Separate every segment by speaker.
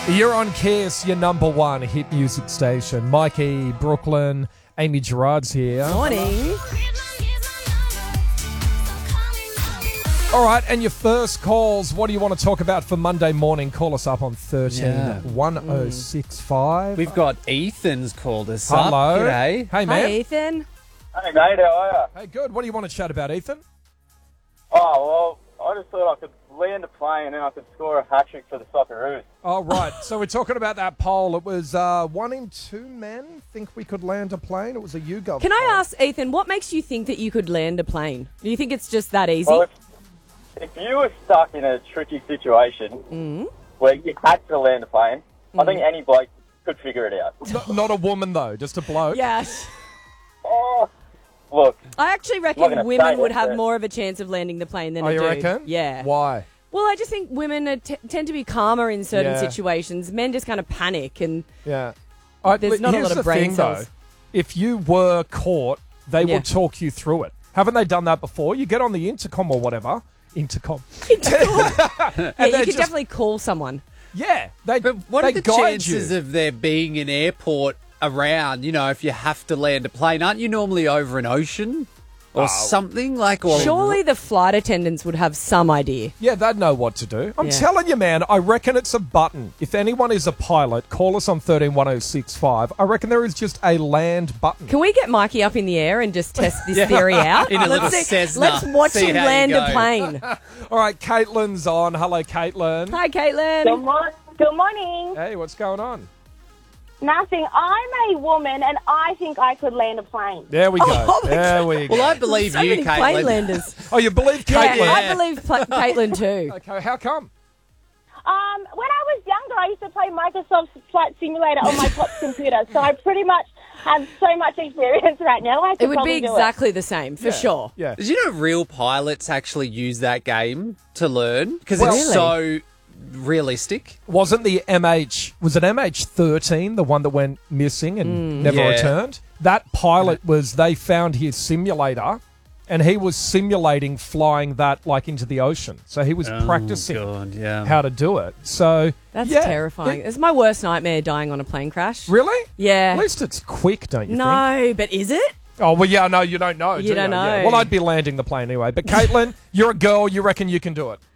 Speaker 1: You're on Kiss, your number one hit music station. Mikey, Brooklyn, Amy Gerard's here.
Speaker 2: Morning.
Speaker 1: All right, and your first calls, what do you want to talk about for Monday morning? Call us up on 13-1065.
Speaker 3: We've got Ethan's called us
Speaker 1: Hello.
Speaker 3: up. G'day.
Speaker 1: Hey, man.
Speaker 2: Hi, Ethan.
Speaker 4: Hey mate, how are you?
Speaker 1: Hey, good. What do you want to chat about, Ethan?
Speaker 4: Oh, well, I just thought I could land a plane and then I could score a hat-trick for the Socceroos.
Speaker 1: Oh, right. So we're talking about that poll. It was 1 in 2 men think we could land a plane. It was a YouGov
Speaker 2: Can I
Speaker 1: poll.
Speaker 2: ask, Ethan, what makes you think that you could land a plane? Do you think it's just that easy?
Speaker 4: Well, if you were stuck in a tricky situation where you had to land a plane, I think any bloke could figure it out.
Speaker 1: Not a woman, though, just a bloke.
Speaker 2: Yes.
Speaker 4: Oh, look,
Speaker 2: I actually
Speaker 4: I'm not
Speaker 2: reckon
Speaker 4: gonna
Speaker 2: women
Speaker 4: say
Speaker 2: would
Speaker 4: it,
Speaker 2: have
Speaker 4: but-
Speaker 2: more of a chance of landing the plane than
Speaker 1: Oh,
Speaker 2: a
Speaker 1: you
Speaker 2: dude.
Speaker 1: reckon?
Speaker 2: Yeah.
Speaker 1: Why?
Speaker 2: Well, I just think women tend to be calmer in certain
Speaker 1: Yeah.
Speaker 2: situations. Men just kind of panic and...
Speaker 1: Yeah.
Speaker 2: There's not a
Speaker 1: here's
Speaker 2: lot of
Speaker 1: the
Speaker 2: brain
Speaker 1: thing,
Speaker 2: cells.
Speaker 1: though. If you were caught, they
Speaker 2: Yeah.
Speaker 1: will talk you through it. Haven't they done that before? You get on the intercom or whatever. Intercom.
Speaker 2: Yeah, you
Speaker 1: they're
Speaker 2: could
Speaker 1: just-
Speaker 2: definitely call someone.
Speaker 1: Yeah. They,
Speaker 3: But what
Speaker 1: they
Speaker 3: are the
Speaker 1: guide
Speaker 3: chances
Speaker 1: you.
Speaker 3: of there being an airport around, if you have to land a plane? Aren't you normally over an ocean or something? Or
Speaker 2: Surely the flight attendants would have some idea.
Speaker 1: Yeah, they'd know what to do. I'm
Speaker 2: Yeah.
Speaker 1: telling you, man, I reckon it's a button. If anyone is a pilot, call us on 13-1065. I reckon there is just a land button.
Speaker 2: Can we get Mikey up in the air and just test this theory out?
Speaker 3: In a little
Speaker 2: see-
Speaker 3: Cessna.
Speaker 2: Let's watch
Speaker 3: See
Speaker 2: him
Speaker 3: how you
Speaker 2: land a
Speaker 3: go.
Speaker 2: plane.
Speaker 1: All right, Caitlin's on. Hello, Caitlin.
Speaker 2: Hi, Caitlin.
Speaker 5: Good morning.
Speaker 1: Hey, what's going on?
Speaker 5: Nothing. I'm a woman and I think I could land a plane.
Speaker 1: There we go.
Speaker 2: Oh, my
Speaker 1: there we go.
Speaker 3: Well, I believe
Speaker 2: So
Speaker 3: you,
Speaker 2: many plane
Speaker 3: Caitlin.
Speaker 2: landers.
Speaker 1: Oh, you believe
Speaker 2: Yeah,
Speaker 1: Caitlin?
Speaker 2: I believe Caitlin too.
Speaker 1: Okay, how come?
Speaker 5: When I was younger, I used to play Microsoft Flight Simulator on my top computer, so I pretty much have so much experience right now. I could
Speaker 2: It would
Speaker 5: probably
Speaker 2: be
Speaker 5: do
Speaker 2: exactly the same, for sure.
Speaker 1: Yeah.
Speaker 3: Did you know real pilots actually use that game to learn? Because
Speaker 1: Well-
Speaker 3: it's so realistic.
Speaker 1: Wasn't was it MH13, the one that went missing and never
Speaker 3: Yeah.
Speaker 1: returned? That pilot they found his simulator and he was simulating flying that into the ocean. So he was practicing
Speaker 3: God, yeah.
Speaker 1: how to do it. So
Speaker 2: That's
Speaker 1: yeah.
Speaker 2: terrifying. It's my worst nightmare, dying on a plane crash.
Speaker 1: Really?
Speaker 2: Yeah.
Speaker 1: At least it's quick, don't you think?
Speaker 2: No, but is it?
Speaker 1: Oh, well, yeah, no, you don't know.
Speaker 2: You
Speaker 1: do
Speaker 2: don't
Speaker 1: Yeah.
Speaker 2: know.
Speaker 1: Well, I'd be landing the plane anyway. But Caitlin, you're a girl. You reckon you can do it?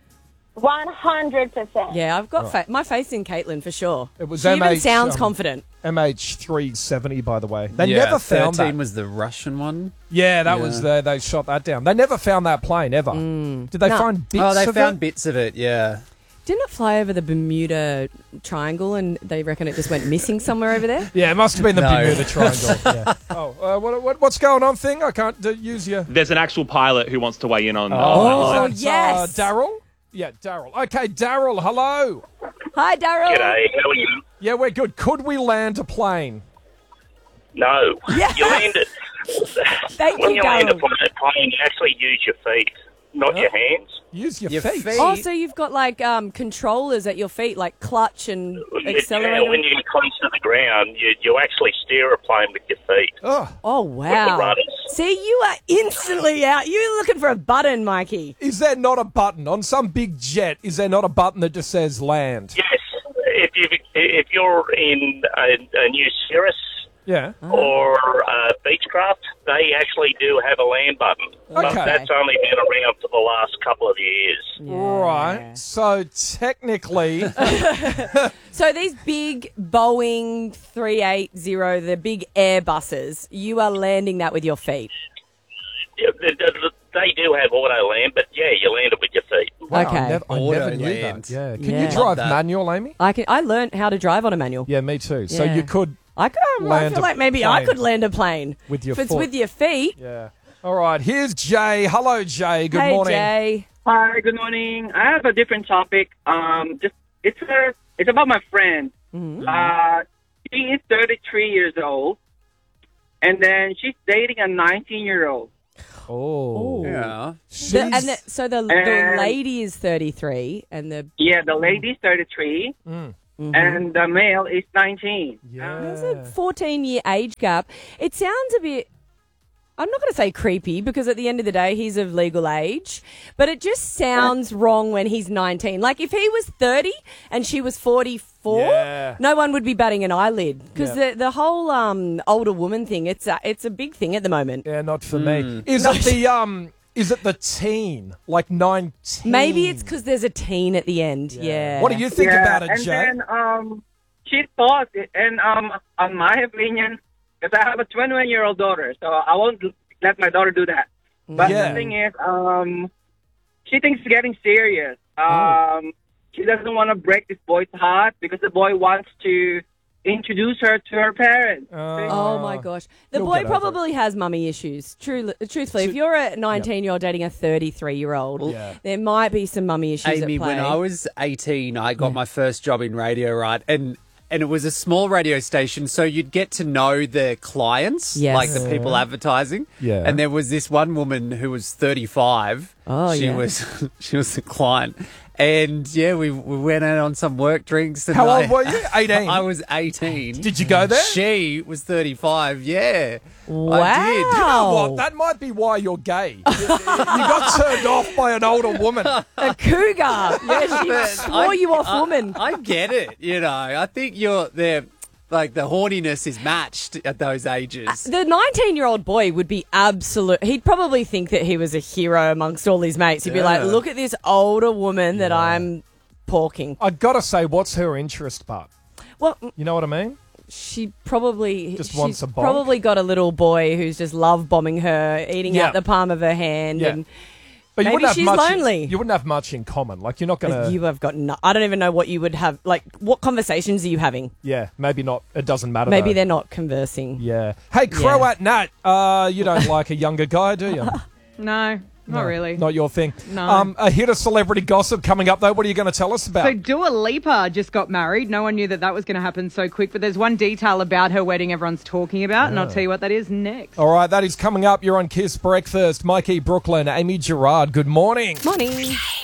Speaker 5: 100%.
Speaker 2: Yeah, I've got my faith in Caitlin for sure.
Speaker 1: It was
Speaker 2: she even
Speaker 1: MH,
Speaker 2: sounds confident.
Speaker 1: MH370, by the way. They
Speaker 3: Yeah,
Speaker 1: never found
Speaker 3: 13
Speaker 1: that.
Speaker 3: was the Russian one.
Speaker 1: Yeah, that was they shot that down. They never found that plane ever. Did they
Speaker 2: No.
Speaker 1: find bits
Speaker 3: Oh, they
Speaker 1: of
Speaker 3: found
Speaker 1: it?
Speaker 3: bits of it, yeah.
Speaker 2: Didn't it fly over the Bermuda Triangle and they reckon it just went missing somewhere over there?
Speaker 1: Yeah, it must have been the
Speaker 3: No.
Speaker 1: Bermuda Triangle. Yeah. Oh, what's going on, thing? I can't use your...
Speaker 6: There's an actual pilot who wants to weigh in on.
Speaker 2: Oh,
Speaker 1: that's,
Speaker 2: yes.
Speaker 1: Daryl? Yeah, Daryl. Okay, Daryl, hello.
Speaker 2: Hi, Daryl.
Speaker 7: G'day, how are you?
Speaker 1: Yeah, we're good. Could we land a plane?
Speaker 7: No.
Speaker 2: Yeah.
Speaker 7: You land it.
Speaker 2: Thank
Speaker 7: When
Speaker 2: you,
Speaker 7: you land a
Speaker 2: Daryl.
Speaker 7: plane, you actually use your feet, not your hands.
Speaker 1: Use your,
Speaker 3: Your
Speaker 1: feet.
Speaker 3: feet.
Speaker 2: Oh, so you've got controllers at your feet, like clutch and accelerator.
Speaker 7: When you get close to the ground, you actually steer a plane with your feet.
Speaker 1: Oh,
Speaker 2: Oh,
Speaker 7: With the
Speaker 2: wow.
Speaker 7: rudders.
Speaker 2: See, you are instantly out. You're looking for a button, Mikey.
Speaker 1: is there not a button on some big jet? Is there not a button that just says land?
Speaker 7: Yes. If you're in a new Cirrus
Speaker 1: Yeah.
Speaker 7: or Beechcraft, they actually do have a land button. But
Speaker 1: Okay.
Speaker 7: that's only been around for the last couple of years.
Speaker 1: Right. So technically,
Speaker 2: So these big Boeing 380, the big Airbuses, you are landing that with your feet.
Speaker 7: Yeah, they do have auto land, but yeah, you land it with your feet.
Speaker 1: wow,
Speaker 2: Okay.
Speaker 1: I never
Speaker 3: Auto
Speaker 1: knew
Speaker 3: land.
Speaker 1: that. Yeah. Can
Speaker 2: Yeah.
Speaker 1: you drive
Speaker 3: Love that.
Speaker 1: manual, Amy?
Speaker 2: I learned how to drive on a manual.
Speaker 1: Yeah, me too. So
Speaker 2: Yeah.
Speaker 1: you could.
Speaker 2: I
Speaker 1: Land
Speaker 2: feel
Speaker 1: a
Speaker 2: like maybe I
Speaker 1: plane.
Speaker 2: could land a plane.
Speaker 1: With your
Speaker 2: if it's
Speaker 1: foot.
Speaker 2: with your feet.
Speaker 1: Yeah. All right. Here's Jay. Hello, Jay. Good
Speaker 2: Hey,
Speaker 1: morning.
Speaker 2: Jay.
Speaker 8: Hi, good morning. I have a different topic. It's about my friend. She is 33 years old, and then she's dating a 19-year-old.
Speaker 1: Oh.
Speaker 3: Yeah.
Speaker 1: She's-
Speaker 2: So the
Speaker 8: And-
Speaker 2: lady is 33 and the
Speaker 8: Yeah, the lady's 33, and the male is 19.
Speaker 1: yeah.
Speaker 2: there's a 14-year age gap. It sounds a bit I'm not going to say creepy because at the end of the day, he's of legal age, but it just sounds wrong when he's 19. Like if he was 30 and she was 44, no one would be batting an eyelid because the whole older woman thing, it's a big thing at the moment.
Speaker 1: Yeah, not for me. Is it the teen, like 19?
Speaker 2: Maybe it's because there's a teen at the end. Yeah.
Speaker 1: What do you think about it, Jay?
Speaker 8: And then she thought, and on my opinion, because I have a 21-year-old daughter, so I won't let my daughter do that. But the thing is, she thinks it's getting serious. She doesn't want to break this boy's heart because the boy wants to introduce her to her parents.
Speaker 2: Oh my gosh. The boy probably has mummy issues. Truthfully, if you're a 19-year-old dating a 33-year-old, there might be some mummy issues
Speaker 3: Amy,
Speaker 2: at play.
Speaker 3: when I was 18, I got my first job in radio, right? And it was a small radio station, so you'd get to know the clients, like the people advertising. Yeah. And there was this one woman who was 35. She was the client. And, we went out on some work drinks. And
Speaker 1: How old were you? 18?
Speaker 3: I was 18.
Speaker 1: Did you go there?
Speaker 3: She was 35, yeah.
Speaker 2: Wow.
Speaker 3: I did.
Speaker 1: You know what? That might be why you're gay. You got turned off by an older woman.
Speaker 2: A cougar. Yeah, she swore you off woman.
Speaker 3: I get it, I think like the horniness is matched at those ages.
Speaker 2: The 19-year-old boy would be he'd probably think that he was a hero amongst all his mates. He'd be like, look at this older woman that I'm porking.
Speaker 1: I got to say, what's her interest part?
Speaker 2: Well,
Speaker 1: you know what I mean?
Speaker 2: She probably
Speaker 1: wants a bonk.
Speaker 2: Probably got a little boy who's just love bombing her, eating out the palm of her hand, and
Speaker 1: but
Speaker 2: maybe she's lonely.
Speaker 1: You wouldn't have much in common. Like you're not going to.
Speaker 2: You have got. I don't even know what you would have. Like, what conversations are you having?
Speaker 1: Yeah, maybe not. It doesn't matter.
Speaker 2: Maybe they're not conversing.
Speaker 1: Yeah. Hey, Croat Nat, you don't like a younger guy, do you?
Speaker 9: No. Not really.
Speaker 1: Not your thing.
Speaker 9: No.
Speaker 1: A hit of celebrity gossip coming up, though. What are you going to tell us about?
Speaker 9: So Dua Lipa just got married. No one knew that was going to happen so quick, but there's one detail about her wedding everyone's talking about, and I'll tell you what that is next.
Speaker 1: All right, that is coming up. You're on Kiss Breakfast. Mikey Brooklyn, Amy Gerard, good morning.
Speaker 2: Morning.